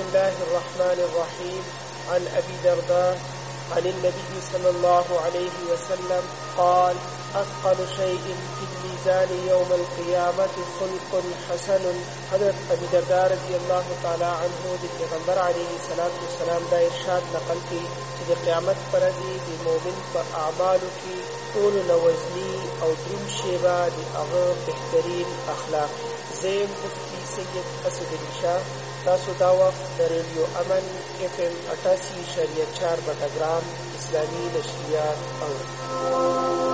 الله الرحمن الرحيم عن أبي درداء عن النبي صلى الله عليه وسلم قال أثقل شيء في الميزان يوم القيامة خلق حسن. حضرت ابی درداء رضی اللہ تعالی عنہ د پیغمبر علیه الصلاۃ والسلام دا ارشاد نقل کی چې د قیامت پر ورځ د مؤمن په اعمالو کې ټول نوزنی او دروند شیبه د هغه بهترین اخلاق. زیم مفتی سید اسد علی شاه. تاسو دا وخت د ریډیو امن FM 88.4 بټګرام اسلامی نشریات اورئ.